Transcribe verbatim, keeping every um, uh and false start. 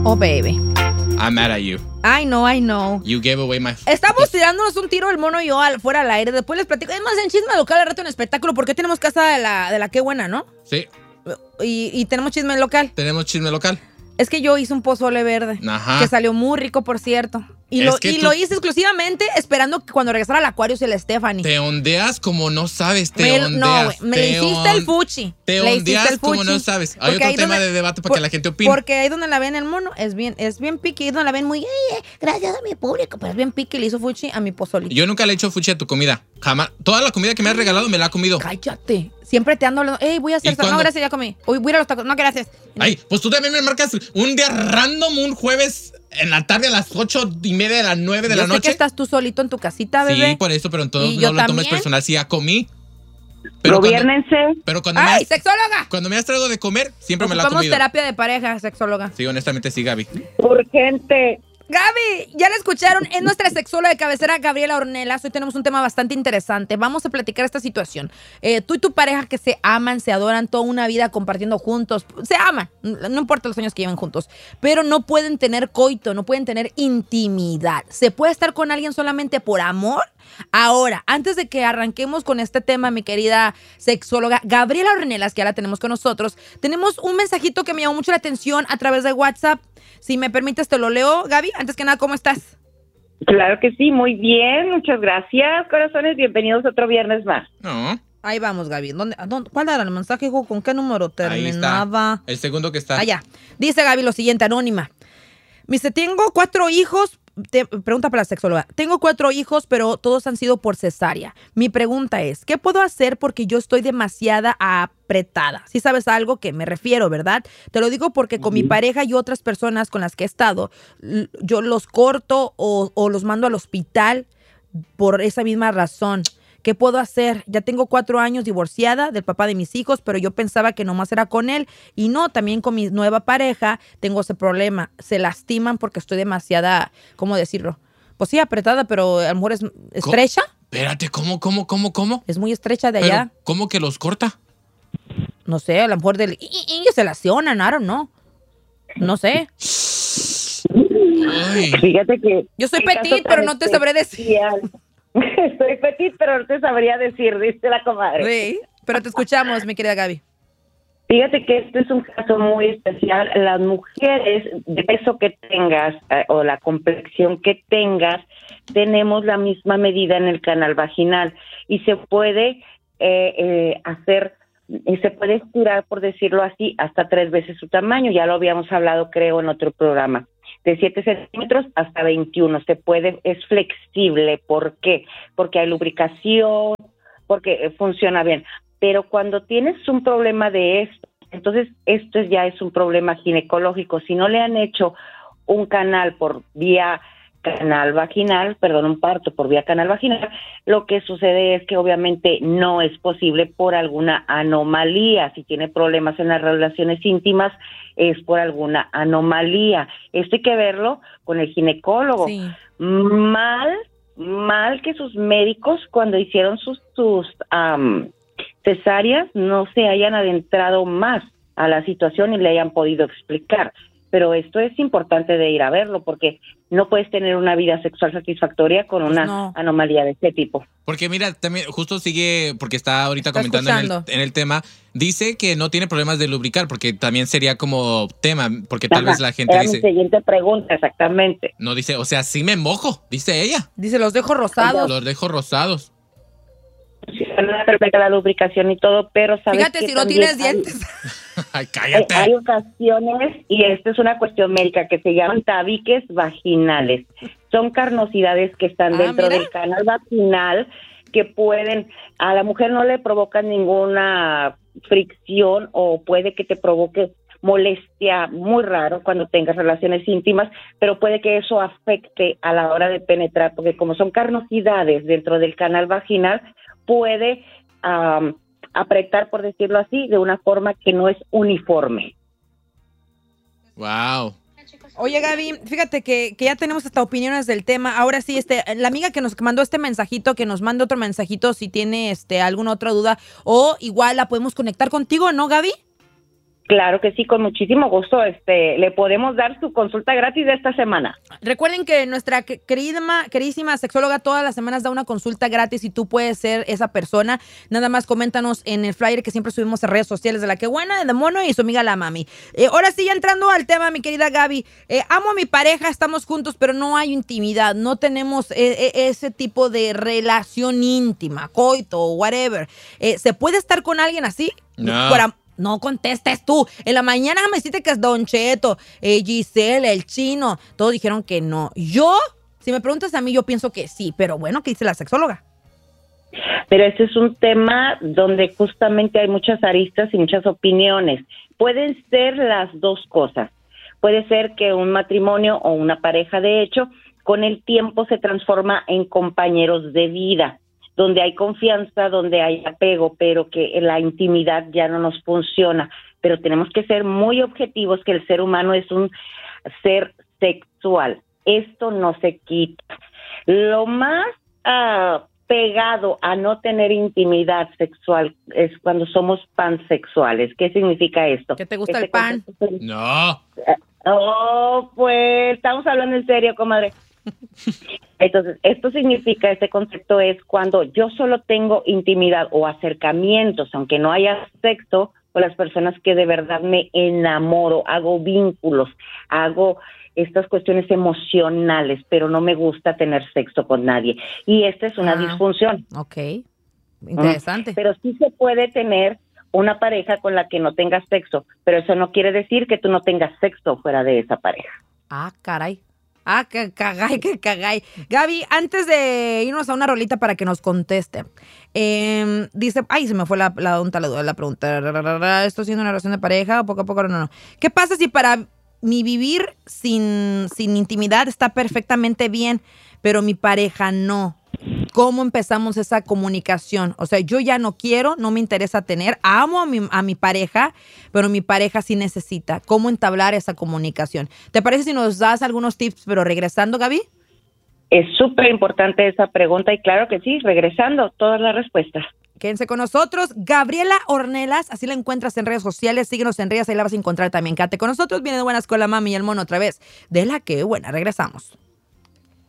Oh, baby. I'm mad at you. I know, I know. You gave away my... Estamos tirándonos un tiro el mono y yo al, fuera al aire. Después les platico. Es más, en Chisme Local al rato en espectáculo. Porque tenemos casa de la, de la Qué Buena, ¿no? Sí. Y, y tenemos Chisme Local. Tenemos Chisme Local. Es que yo hice un pozole verde. Ajá. Que salió muy rico, por cierto. Y, lo, y tú... lo hice exclusivamente esperando que cuando regresara al acuario y la Stephanie. Te ondeas como no sabes, te me, ondeas. No, güey, me te hiciste on... el fuchi. Te le ondeas el como fuchi. no sabes. Hay porque otro tema donde, de debate para por, que la gente opine. Porque ahí donde la ven el mono es bien, es bien piqui. Ahí donde la ven muy, eh, gracias a mi público. Pero es bien piqui, le hizo fuchi a mi pozolito. Yo nunca le he hecho fuchi a tu comida. Jamás. Toda la comida que me has regalado me la ha comido. Cállate. Siempre te ando hablando. Ey, voy a hacer esto. No, gracias, ya comí. Hoy voy a ir a los tacos. No, gracias. Ay, pues tú también me marcas un día random, un jueves en la tarde a las ocho y media de las nueve de yo la sé noche. que estás tú solito en tu casita, bebé. Sí, por eso, pero entonces ¿Y no yo lo también? tomes personal. Sí, ya comí. Pero Gobiérnense. Cuando, pero cuando ¡Ay, me has, sexóloga! Cuando me has traído de comer, siempre me la he Ocupamos comido. terapia de pareja, sexóloga. Sí, honestamente sí, Gaby. Urgente. Gaby, ya la escucharon, es nuestra sexóloga de cabecera, Gabriela Ornelas. Hoy tenemos un tema bastante interesante. Vamos a platicar esta situación. Eh, tú y tu pareja que se aman, se adoran toda una vida compartiendo juntos. Se aman, no importa los años que llevan juntos. Pero no pueden tener coito, no pueden tener intimidad. ¿Se puede estar con alguien solamente por amor? Ahora, antes de que arranquemos con este tema, mi querida sexóloga Gabriela Ornelas, que ya la tenemos con nosotros, tenemos un mensajito que me llamó mucho la atención a través de WhatsApp. Si me permites, te lo leo, Gaby. Antes que nada, ¿cómo estás? Claro que sí, muy bien. Muchas gracias, corazones. Bienvenidos otro viernes más. No. Ahí vamos, Gaby. ¿Dónde, dónde, ¿Cuál era el mensaje, hijo? ¿Con qué número terminaba? Ahí está. El segundo que está. Allá. Dice Gaby lo siguiente, anónima. Me dice, tengo cuatro hijos. Te, pregunta para la sexóloga. Tengo cuatro hijos, pero todos han sido por cesárea. Mi pregunta es, ¿qué puedo hacer porque yo estoy demasiada apretada? Si sabes a algo que me refiero, ¿verdad? Te lo digo porque con mi pareja y otras personas con las que he estado, yo los corto o, o los mando al hospital por esa misma razón. ¿Qué puedo hacer? Ya tengo cuatro años divorciada del papá de mis hijos, pero yo pensaba que nomás era con él. Y no, también con mi nueva pareja tengo ese problema. Se lastiman porque estoy demasiada, ¿cómo decirlo? Pues sí, apretada, pero a lo mejor es estrecha. ¿Cómo? Espérate, ¿cómo, cómo, cómo, cómo? Es muy estrecha de ¿Pero allá. ¿Cómo que los corta? No sé, a lo mejor del... Y, y, y se lesionan, I don't know. No sé. Ay. Fíjate que... Yo soy petit, pero no te sabré decir. Soy petit, pero no te sabría decir, dice la comadre. Sí, pero te escuchamos, mi querida Gaby. Fíjate que este es un caso muy especial. Las mujeres, de peso que tengas eh, o la complexión que tengas, tenemos la misma medida en el canal vaginal y se puede eh, eh, hacer, y se puede estirar, por decirlo así, hasta tres veces su tamaño. Ya lo habíamos hablado, creo, en otro programa. De siete centímetros hasta veintiuno. Se puede, es flexible. ¿Por qué? Porque hay lubricación, porque funciona bien. Pero cuando tienes un problema de esto, entonces esto ya es un problema ginecológico. Si no le han hecho un canal por vía canal vaginal, perdón, un parto por vía canal vaginal, lo que sucede es que obviamente no es posible por alguna anomalía. Si tiene problemas en las relaciones íntimas, es por alguna anomalía. Esto hay que verlo con el ginecólogo. Sí. Mal, mal que sus médicos cuando hicieron sus, sus um, cesáreas no se hayan adentrado más a la situación y le hayan podido explicar. Pero esto es importante de ir a verlo porque no puedes tener una vida sexual satisfactoria con una no. anomalía de este tipo. Porque mira, también justo sigue, porque está ahorita Está comentando en el, escuchando. en el tema, dice que no tiene problemas de lubricar, porque también sería como tema, porque tal Ajá, vez la gente era dice... mi siguiente pregunta, exactamente. No dice, o sea, sí me mojo, dice ella. Dice, los dejo rosados. Los dejo rosados. Funciona perfecta la lubricación y todo, pero sabes Fíjate que si no también tienes hay- dientes. Ay, Hay, cállate. hay ocasiones, y esta es una cuestión médica, que se llaman tabiques vaginales. Son carnosidades que están Ah, dentro mira. del canal vaginal que pueden, a la mujer no le provocan ninguna fricción o puede que te provoque molestia muy raro cuando tengas relaciones íntimas, pero puede que eso afecte a la hora de penetrar, porque como son carnosidades dentro del canal vaginal, puede um, apretar, por decirlo así, de una forma que no es uniforme. Wow. Oye, Gaby, fíjate que, que ya tenemos hasta opiniones del tema. Ahora sí, este, la amiga que nos mandó este mensajito, que nos mande otro mensajito si tiene este alguna otra duda, o igual la podemos conectar contigo, ¿no, Gaby? Claro que sí, con muchísimo gusto. Este, le podemos dar su consulta gratis de esta semana. Recuerden que nuestra queridísima, queridísima sexóloga todas las semanas da una consulta gratis y tú puedes ser esa persona. Nada más coméntanos en el flyer que siempre subimos en redes sociales de La Que Buena, de Mono y su amiga la Mami. Eh, ahora sí, ya entrando al tema, mi querida Gaby. Eh, amo a mi pareja, estamos juntos, pero no hay intimidad. No tenemos eh, eh, ese tipo de relación íntima, coito o whatever. Eh, ¿Se puede estar con alguien así? No. Para, No contestes tú. En la mañana me dijiste que es Don Cheto, eh, Giselle, el chino. Todos dijeron que no. Yo, si me preguntas a mí, yo pienso que sí. Pero bueno, ¿qué dice la sexóloga? Pero este es un tema donde justamente hay muchas aristas y muchas opiniones. Pueden ser las dos cosas. Puede ser que un matrimonio o una pareja de hecho, con el tiempo se transforma en compañeros de vida, donde hay confianza, donde hay apego, pero que la intimidad ya no nos funciona. Pero tenemos que ser muy objetivos que el ser humano es un ser sexual. Esto no se quita. Lo más uh, pegado a no tener intimidad sexual es cuando somos pansexuales. ¿Qué significa esto? ¿Que te gusta este el pan? Concepto... No. Oh, pues estamos hablando en serio, comadre. Entonces, esto significa, este concepto es cuando yo solo tengo intimidad o acercamientos, aunque no haya sexo, con las personas que de verdad me enamoro, hago vínculos, hago estas cuestiones emocionales, pero no me gusta tener sexo con nadie. Y esta es una ah, disfunción. Ok, interesante. ¿Mm? Pero sí se puede tener una pareja con la que no tengas sexo, pero eso no quiere decir que tú no tengas sexo fuera de esa pareja. Ah, caray. Ah, que cagay, que cagay. Gaby, antes de irnos a una rolita para que nos conteste, eh, dice, ay, se me fue la, la, la, la pregunta. ¿Esto siendo una relación de pareja o poco a poco? No, no. ¿Qué pasa si para mi vivir sin, sin intimidad está perfectamente bien, pero mi pareja no? ¿Cómo empezamos esa comunicación? O sea, yo ya no quiero, no me interesa tener, amo a mi, a mi pareja, pero mi pareja sí necesita. ¿Cómo entablar esa comunicación? ¿Te parece si nos das algunos tips, pero regresando, Gaby? Es súper importante esa pregunta y claro que sí, regresando, todas las respuestas. Quédense con nosotros. Gabriela Ornelas, así la encuentras en redes sociales, síguenos en redes, ahí la vas a encontrar también. Quédate con nosotros, viene de Buenas con la Mami y el Mono otra vez. De La Que Buena, regresamos.